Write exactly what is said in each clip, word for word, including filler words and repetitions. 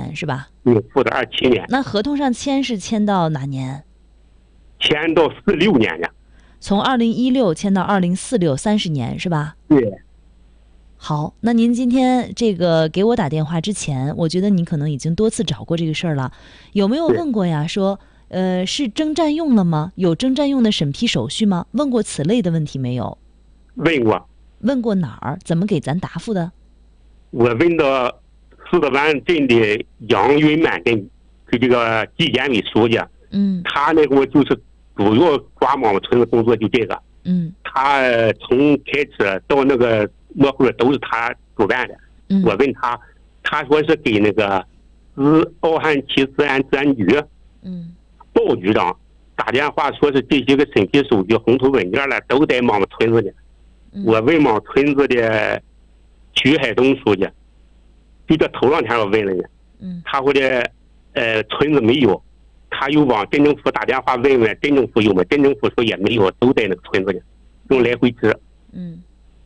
年是吧？ 嗯，负责二七年。 那合同上签是签到哪年？ 签到四六年的。 从二零一六签到二零四六，三十年是吧？ 对。 好，那您今天这个给我打电话之前，我觉得你可能已经多次找过这个事儿了，有没有问过呀？说，呃，是征占用了吗？有征占用的审批手续吗？问过此类的问题没有？ 问过。 问过哪儿？怎么给咱答复的？ 我问到四德湾镇的杨云满镇，就这个纪检委书记。 嗯。 他那个就是主要抓毛毛村的工作就这个。 嗯。 他从开始到那个末后都是他主办的。 嗯。 我问他，他说是给那个是奥汉七治安治安局。 嗯。 鲍局长打电话说是这些个审批手续、红头文件了都在毛毛村子里。 嗯。 我问毛村子的徐海东书记，就这头两天我问了你。 嗯。 他说的呃村子没有，他又往镇政府打电话问问镇政府有没有，镇政府说也没有，都在那个村子里，用来回支。 嗯。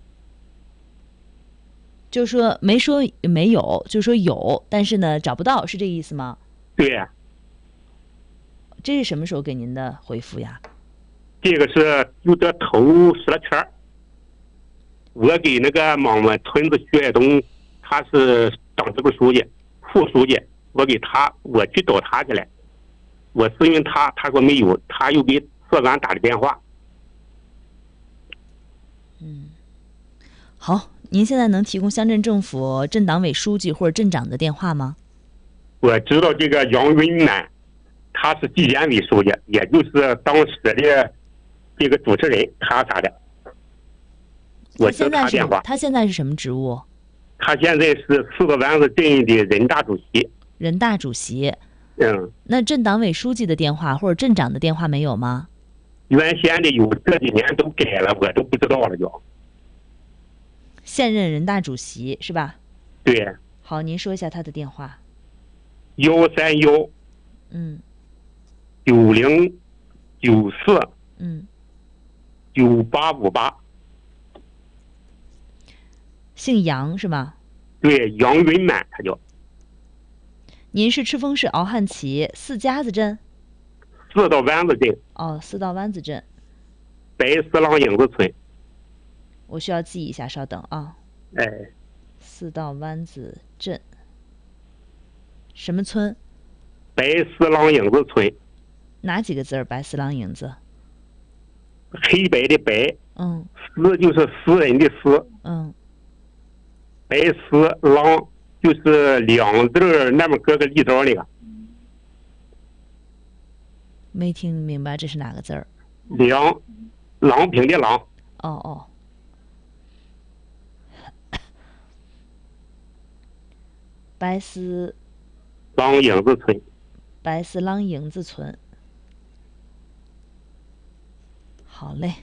就说没说没有，就说有，但是呢找不到，是这个意思吗？ 对。 这是什么时候给您的回复呀？ 这个是就这头十来天，我给那个毛毛村子徐海东，他是党支部书记、副书记，我给他我去找他去了，我咨询他，他说没有，他又给社长打的电话。 嗯，好，您现在能提供乡镇政府镇党委书记或者镇长的电话吗？ 我知道这个杨云满，他是纪检委书记，也就是当时的这个主持人，他啥的。我知道他电话。 他现在是什么职务？ 他现在是四个湾子镇的人大主席。 人大主席。 嗯。 那镇党委书记的电话或者镇长的电话没有吗？ 原先的有，这几年都改了，我都不知道了就。 现任人大主席是吧？ 对。 好，您说一下他的电话。 幺三幺。 嗯。 九零九四。 嗯。 九八五八。 姓杨是吗？ 对，杨云满他叫。 您是赤峰市敖汉旗四家子镇？ 四道湾子镇。 哦，四道湾子镇。 白四郎影子村。 我需要记一下，稍等啊。 哎。 四道湾子镇。什么村？ 白四郎影子村。 哪几个字儿？白四郎影子。 黑白的白。 嗯。 私就是私人的私。 嗯。 白丝郎就是两字那么搁个立刀那个。 没听明白这是哪个字儿？ 梁，郎平的郎。 哦哦。白丝郎影子村。 白丝郎影子村。好嘞。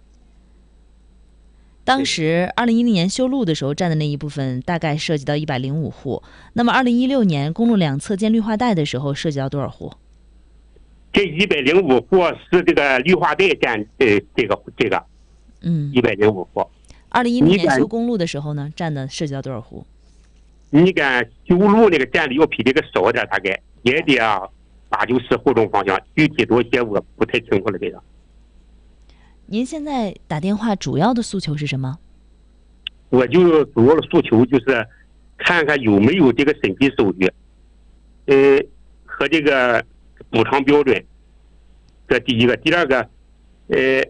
当时二零一零年修路的时候占的那一部分大概涉及到一百零五户，那么二零一六年公路两侧建绿化带的时候涉及到多少户？ 这一百零五户是这个绿化带占呃这个这个， 嗯， 一百零五户。 二零一零年修公路的时候呢，占的涉及到多少户？ 你敢修路那个占的要比这个少点，大概也得啊八九十户中方向，具体多些我不太清楚了这个。 您现在打电话主要的诉求是什么？ 我就主要的诉求就是看看有没有这个审批手续，呃，和这个补偿标准。这第一个，第二个，呃，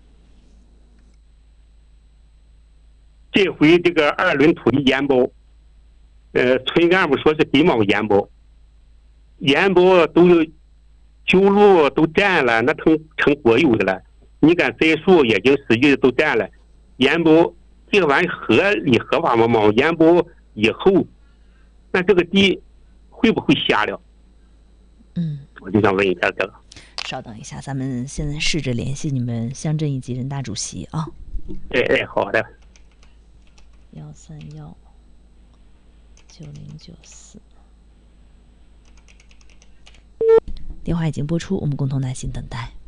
这回这个二轮土地延包，呃，村干部说是给毛延包，延包都有修路都占了，那成成国有的了。你敢栽树也经实际都占了，延包这个玩意合理合法吗？毛延包以后，那这个地会不会瞎了？ 嗯， 我就想问一下这个。 稍等一下，咱们现在试着联系你们乡镇一级人大主席啊。 哎哎，好的。 幺三幺九零九四，电话已经拨出，我们共同耐心等待。